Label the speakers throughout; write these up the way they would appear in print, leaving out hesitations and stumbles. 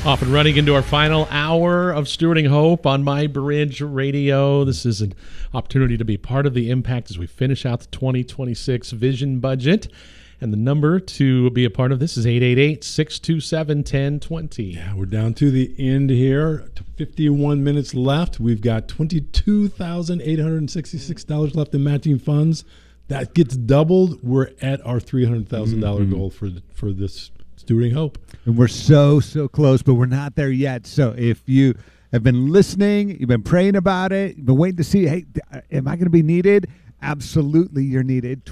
Speaker 1: Off and running into our final hour of Stewarding Hope on My Bridge Radio. This is an opportunity to be part of the impact as we finish out the 2026 vision budget. And the number to be a part of this is 888-627-1020.
Speaker 2: Yeah, we're down to the end here. 51 minutes left. We've got $22,866 left in matching funds. That gets doubled. We're at our $300,000 goal for this Stewarding Hope.
Speaker 3: And we're so close, but we're not there yet. So if you have been listening, you've been praying about it, you've been waiting to see, hey, am I going to be needed? Absolutely, you're needed.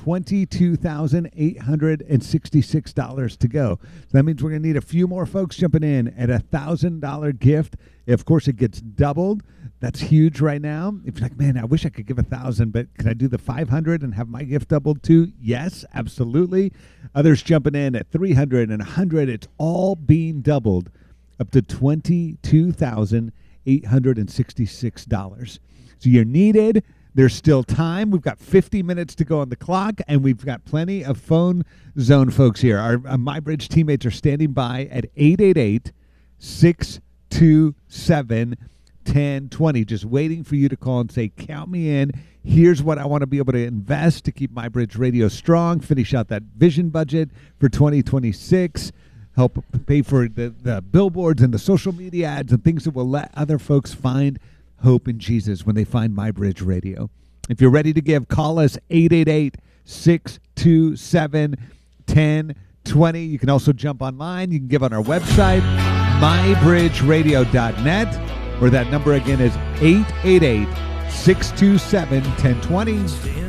Speaker 3: $22,866 to go. So that means we're going to need a few more folks jumping in at $1,000 gift. Of course, it gets doubled. That's huge right now. If you're like, man, I wish I could give 1,000, but can I do the 500 and have my gift doubled too? Yes, absolutely. Others jumping in at 300 and 100. It's all being doubled up to $22,866. So you're needed. There's still time. We've got 50 minutes to go on the clock, and we've got plenty of phone zone folks here. Our MyBridge teammates are standing by at 888-627-1020, just waiting for you to call and say, count me in. Here's what I want to be able to invest to keep MyBridge Radio strong, finish out that vision budget for 2026, help pay for the billboards and the social media ads and things that will let other folks find hope in Jesus when they find MyBridge Radio. If you're ready to give, call us 888-627-1020. You can also jump online. You can give on our website, mybridgeradio.net, where that number again is 888-627-1020.